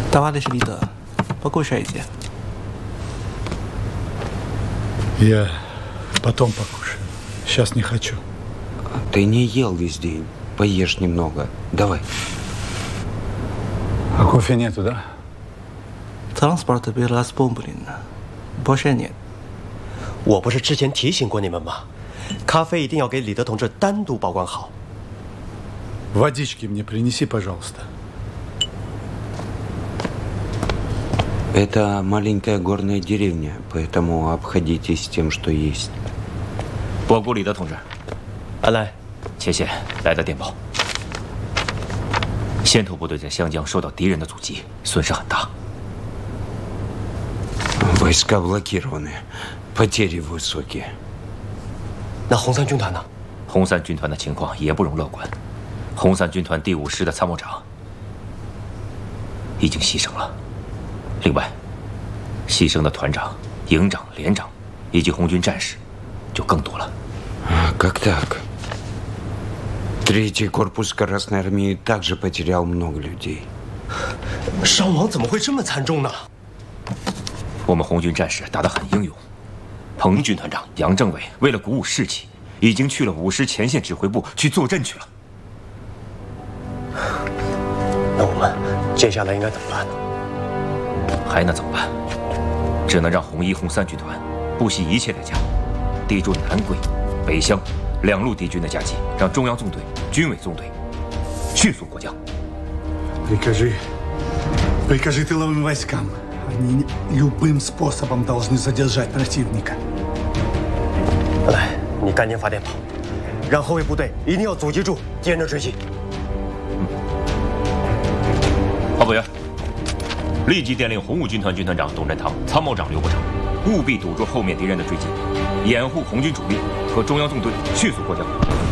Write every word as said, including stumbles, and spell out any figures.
Товарищ лидер, покушайте. Я потом покушаю. Сейчас не хочу. Ты не ел весь день. Поешь немного. Давай. А кофе нету, да? Транспорт был разбомблен. Больше нет. 我不是之前提醒过你们吗？咖啡一定要给李德同志单独保管好。 Водички мне принеси, пожалуйста. Это маленькая горная деревня, поэтому обходитесь тем, что есть. 我顾李德同志， 安来， 前线来的电报，先头部队在湘江受到敌人的阻击，损失很大。 Войска блокированы, потери высокие. 那红三军团呢？ 红三军团的情况也不容乐观。红三军团第五师的参谋长已经牺牲了，另外，牺牲的团长、营长、连长以及红军战士就更多了。 Как так? Третий корпус Красной Армии также потерял много людей. 伤亡怎么会这么惨重呢？ 我们红军战士打得很英勇。彭军团长杨政委为了鼓舞士气，已经去了五师前线指挥部去坐镇去了。 那我们接下来应该怎么办呢？ 还能怎么办？只能让红一、红三军团不惜一切代价，抵住南桂、北湘两路敌军的夹击，让中央纵队、军委纵队迅速过江。 Прикажи, прикажи тыловым войскам. Они любым способом должны задержать противника. 来，你赶紧发电报，让后卫部队一定要阻击住敌人的追击。 嗯。报委员，立即电令红五军团军团长董振堂、参谋长刘伯承，务必堵住后面敌人的追击，掩护红军主力和中央纵队迅速过江。